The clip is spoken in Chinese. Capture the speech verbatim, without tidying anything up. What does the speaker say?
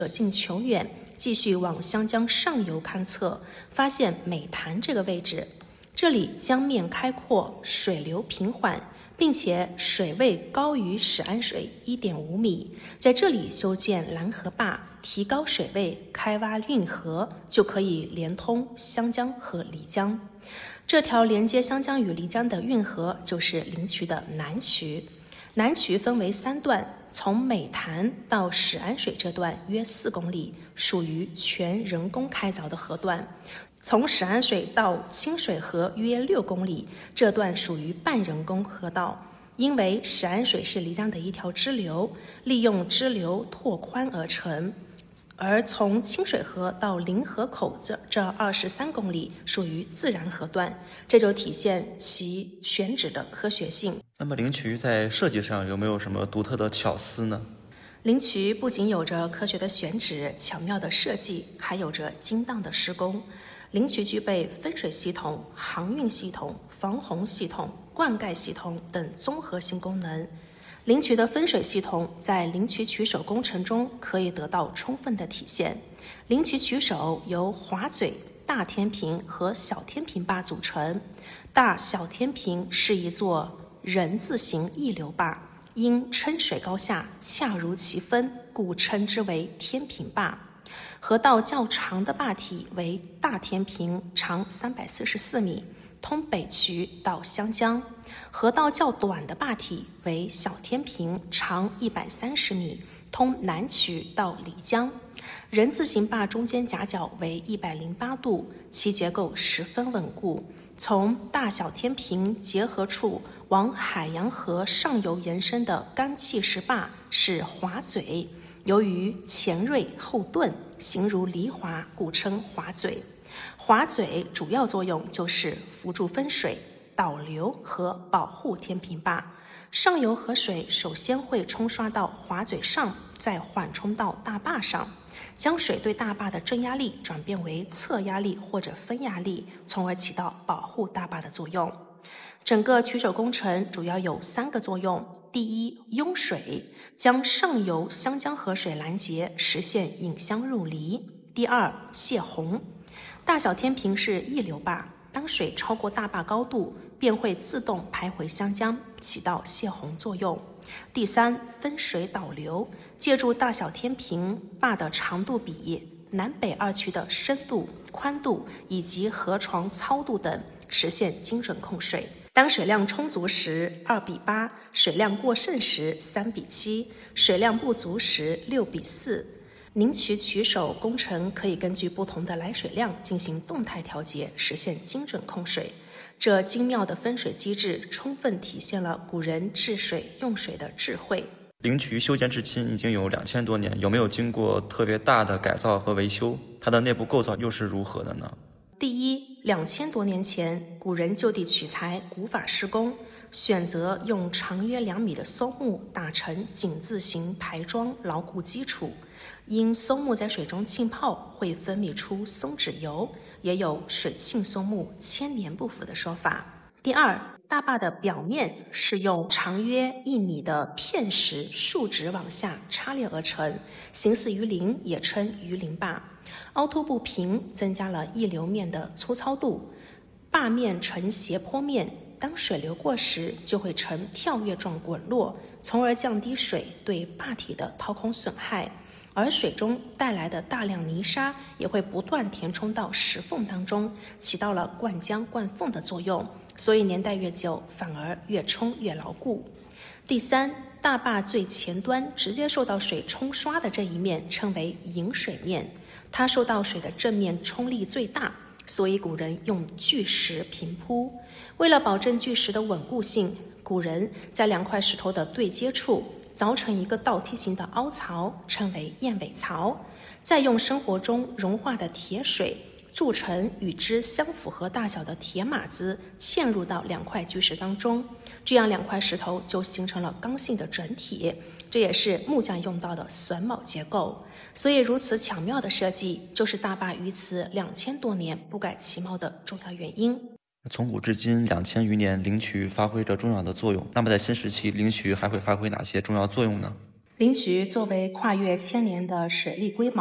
舍近求远，继续往湘江上游勘测，发现美潭这个位置。这里江面开阔，水流平缓，并且水位高于始安水 一点五米，在这里修建拦河坝，提高水位，开挖运河，就可以连通湘江和漓江。这条连接湘江与漓江的运河就是灵渠的南渠。南渠分为三段，从美潭到始安水这段约四公里，属于全人工开凿的河段。从始安水到清水河约六公里，这段属于半人工河道。因为始安水是漓江的一条支流，利用支流拓宽而成。而从清水河到临河口这这二十三公里属于自然河段，这就体现其选址的科学性。 那么灵渠在设计上有没有什么独特的巧思呢？ 灵渠不仅有着科学的选址、巧妙的设计，还有着精当的施工。灵渠具备分水系统、航运系统、防洪系统、灌溉系统等综合性功能。灵渠的分水系统在灵渠渠首工程中可以得到充分的体现。灵渠渠首由滑嘴、大天平和小天平坝组成。大小天平是一座人字形溢流坝，因撑水高下恰如其分，故称之为天平坝。河道较长的坝体为大天平，长三百四十四米，通北渠到湘江；河道较短的坝体为小天平，长一百三十米，通南渠到漓江。人字形坝中间夹角为一百零八度，其结构十分稳固。从大小天平结合处往海洋河上游延伸的干气石坝是滑嘴，由于前锐后钝，形如梨滑，故称滑嘴。滑嘴主要作用就是辅助分水、导流和保护天平坝。上游河水首先会冲刷到滑嘴上，再缓冲到大坝上，将水对大坝的正压力转变为侧压力或者分压力，从而起到保护大坝的作用。整个渠首工程主要有三个作用：第一，拥水，将上游湘江河水拦截，实现引湘入漓；第二，泄洪。大小天平是溢流坝，当水超过大坝高度，便会自动排回湘江，起到泄洪作用。第三，分水导流，借助大小天平坝的长度比、南北二渠的深度、宽度以及河床糙度等，实现精准控水。当水量充足时二比八，水量过剩时三比七，水量不足时六比四。灵渠渠首工程可以根据不同的来水量进行动态调节，实现精准控水。这精妙的分水机制充分体现了古人治水用水的智慧。 灵渠修建至今已经有两千多年，有没有经过特别大的改造和维修？它的内部构造又是如何的呢？ 第一，两千多年前，古人就地取材，古法施工，选择用长约两米的松木打成井字形排桩，牢固基础。因松木在水中浸泡会分泌出松脂油，也有水浸松木千年不腐的说法。第二，大坝的表面是用长约一米的片石竖直往下插列而成，形似鱼鳞，也称鱼鳞坝。凹凸不平，增加了溢流面的粗糙度。坝面呈斜坡面，当水流过时，就会呈跳跃状滚落，从而降低水对坝体的掏空损害。而水中带来的大量泥沙也会不断填充到石缝当中，起到了灌浆灌缝的作用，所以年代越久，反而越冲越牢固。第三，大坝最前端直接受到水冲刷的这一面称为引水面，它受到水的正面冲力最大，所以古人用巨石平铺。为了保证巨石的稳固性，古人在两块石头的对接处凿成一个倒梯形的凹槽，称为燕尾槽，再用生活中融化的铁水铸成与之相符合大小的铁马子，嵌入到两块巨石当中，这样两块石头就形成了刚性的整体，这也是木匠用到的榫卯结构。所以如此巧妙的设计，就是大坝于此两千多年不改其貌的重要原因。 从古至今两千余年，灵渠发挥着重要的作用。那么在新时期，灵渠还会发挥哪些重要作用呢？ 灵渠作为跨越千年的水利瑰宝，